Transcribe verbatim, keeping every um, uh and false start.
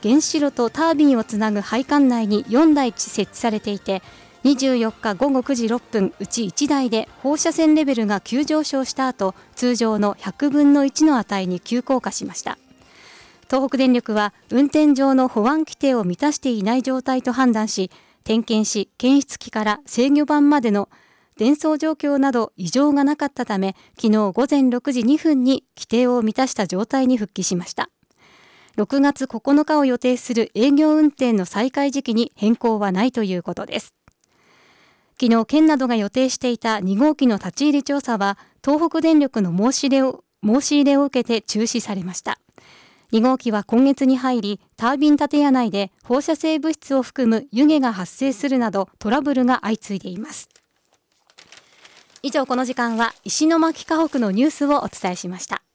原子炉とタービンをつなぐ配管内によんだい設置されていて、にじゅうよっかごごくじろっぷんうちいちだいで放射線レベルが急上昇した後、通常のひゃくぶんのいちの値に急降下しました。東北電力は運転上の保安規定を満たしていない状態と判断し、点検し検出機から制御盤までの伝送状況など異常がなかったため、昨日ごぜんろくじにふんに規定を満たした状態に復帰しました。ろくがつここのかを予定する営業運転の再開時期に変更はないということです。昨日県などが予定していたにごうきの立ち入り調査は東北電力の申し入れを申し入れを受けて中止されました。にごうきは今月に入り、タービン建屋内で放射性物質を含む湯気が発生するなどトラブルが相次いでいます。以上、この時間は石巻河北のニュースをお伝えしました。